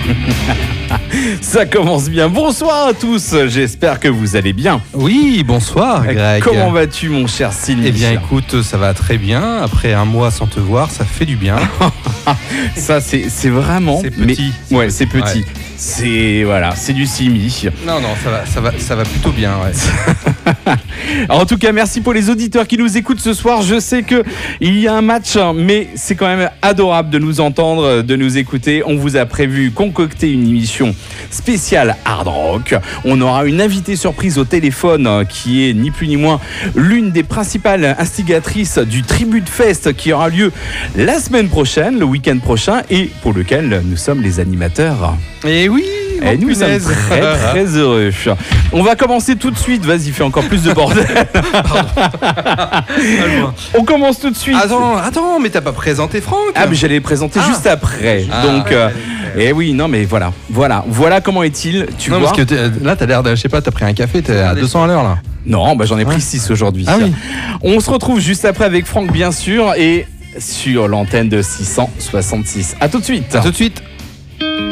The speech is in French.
Ça commence bien. Bonsoir à tous, j'espère que vous allez bien. Oui, bonsoir Greg. Comment vas-tu mon cher Sylvie? Eh bien écoute, ça va très bien. Après un mois sans te voir, ça fait du bien. Ça c'est vraiment... C'est petit. Ouais, c'est petit. Ouais. C'est du simi. Non, ça va plutôt bien. Ouais. En tout cas, merci pour les auditeurs qui nous écoutent ce soir. Je sais qu'il y a un match, mais c'est quand même adorable de nous entendre, de nous écouter. On vous a prévu concocter une émission spéciale hard rock. On aura une invitée surprise au téléphone qui est ni plus ni moins l'une des principales instigatrices du Tribute Fest qui aura lieu la semaine prochaine, le week-end prochain, et pour lequel nous sommes les animateurs. Et oui. Et nous sommes très heureux. On va commencer tout de suite. Vas-y, fais encore plus de bordel. On commence tout de suite. Attends, mais t'as pas présenté Franck? Ah, mais j'allais le présenter juste après. Donc, et oui, non, mais voilà comment est-il. Tu vois. Parce que là, t'as l'air de, je sais pas, t'as pris un café, t'es à 200 à l'heure là. Non, j'en ai pris 6 aujourd'hui. Ah oui. On se retrouve juste après avec Franck, bien sûr, et sur l'antenne de 666. À tout de suite. À tout de suite.